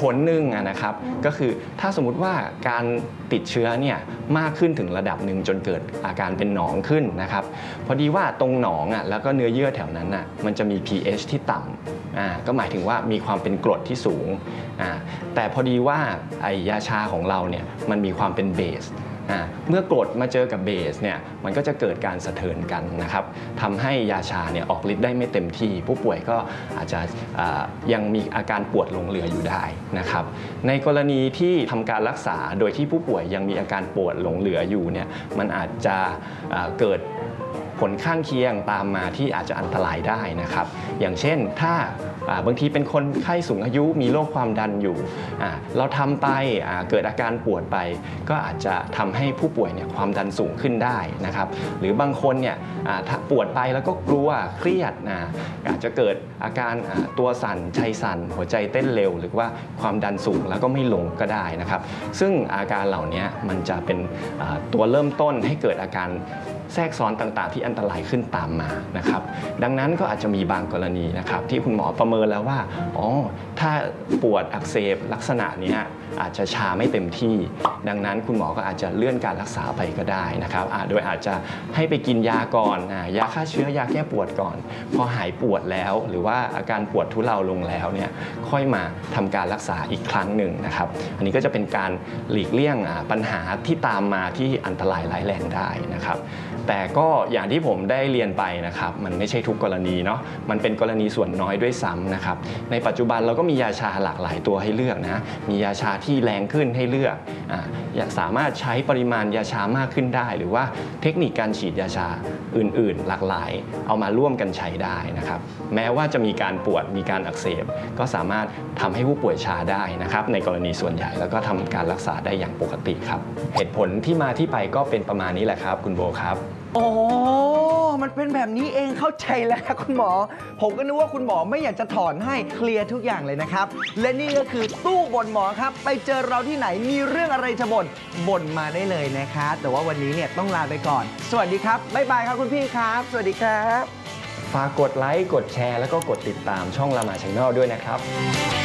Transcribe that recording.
ผลหนึ่งนะครับก็คือถ้าสมมุติว่าการติดเชื้อเนี่ยมากขึ้นถึงระดับหนึ่งจนเกิดอาการเป็นหนองขึ้นนะครับพอดีว่าตรงหนองแล้วก็เนื้อเยื่อแถวนั้นมันจะมี pH ที่ต่ำก็หมายถึงว่ามีความเป็นกรดที่สูงแต่พอดีว่าไอยาชาของเราเนี่ยมันมีความเป็นเบสเมื่อกรดมาเจอกับเบสเนี่ยมันก็จะเกิดการสะเทือนกันนะครับทำให้ยาชาเนี่ยออกฤทธิ์ได้ไม่เต็มที่ผู้ป่วยก็อาจจะยังมีอาการปวดหลงเหลืออยู่ได้นะครับในกรณีที่ทำการรักษาโดยที่ผู้ป่วยยังมีอาการปวดหลงเหลืออยู่เนี่ยมันอาจจะเกิดผลข้างเคียงตามมาที่อาจจะอันตรายได้นะครับอย่างเช่นถ้าบางทีเป็นคนไข้สูงอายุมีโรคความดันอยู่เราทำไปเกิดอาการปวดไปก็อาจจะทำให้ผู้ป่วยเนี่ยความดันสูงขึ้นได้นะครับหรือบางคนเนี่ยถ้าปวดไปแล้วก็กลัวเครียดอาจจะเกิดอาการตัวสั่นใจสั่นหัวใจเต้นเร็วหรือว่าความดันสูงแล้วก็ไม่ลงก็ได้นะครับซึ่งอาการเหล่านี้มันจะเป็นตัวเริ่มต้นให้เกิดอาการแทรกซ้อนต่างๆที่อันตรายขึ้นตามมานะครับดังนั้นก็อาจจะมีบางกรณีนะครับที่คุณหมอประเมินแล้วว่าถ้าปวดอักเสบลักษณะนี้อาจจะชาไม่เต็มที่ดังนั้นคุณหมอก็อาจจะเลื่อนการรักษาไปก็ได้นะครับโดยอาจจะให้ไปกินยาก่อนยาฆ่าเชื้อยาแก้ปวดก่อนพอหายปวดแล้วหรือว่าอาการปวดทุเลาลงแล้วเนี่ยค่อยมาทำการรักษาอีกครั้งหนึ่งนะครับอันนี้ก็จะเป็นการหลีกเลี่ยงปัญหาที่ตามมาที่อันตรายร้ายแรงได้นะครับแต่ก็อย่างที่ผมได้เรียนไปนะครับมันไม่ใช่ทุกกรณีเนาะมันเป็นกรณีส่วนน้อยด้วยซ้ำนะครับในปัจจุบันเราก็มียาชาหลากหลายตัวให้เลือกนะมียาชาที่แรงขึ้นให้เลือกสามารถใช้ปริมาณยาชามากขึ้นได้หรือว่าเทคนิคการฉีดยาชาอื่นๆหลากหลายเอามาร่วมกันใช้ได้นะครับแม้ว่าจะมีการปวดมีการอักเสบก็สามารถทำให้ผู้ป่วยชาได้นะครับในกรณีส่วนใหญ่แล้วก็ทำการรักษาได้อย่างปกติครับเหตุผลที่มาที่ไปก็เป็นประมาณนี้แหละครับคุณโบครับอ๋อมันเป็นแบบนี้เองเข้าใจแล้วครับคุณหมอผมก็นึกว่าคุณหมอไม่อยากจะถอนให้เคลียร์ทุกอย่างเลยนะครับและนี่ก็คือตู้บ่นหมอครับไปเจอเราที่ไหนมีเรื่องอะไรจะบ่นมาได้เลยนะครับแต่ว่าวันนี้เนี่ยต้องลาไปก่อนสวัสดีครับบ๊ายบายครับคุณพี่ครับสวัสดีครับฝากกดไลค์กดแชร์แล้วก็กดติดตามช่องรามา Channel ด้วยนะครับ